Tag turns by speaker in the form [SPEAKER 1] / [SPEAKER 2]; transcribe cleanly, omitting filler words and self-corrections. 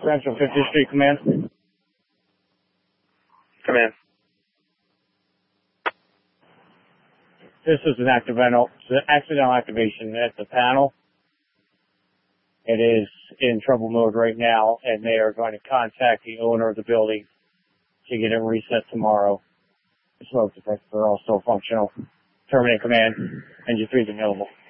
[SPEAKER 1] Central 50th Street Command.
[SPEAKER 2] Command.
[SPEAKER 1] This is an accidental activation at the panel. It is in trouble mode right now, and they are going to contact the owner of the building to get it reset tomorrow. The smoke detectors are all still functional. Terminate command. Engine 3 is available.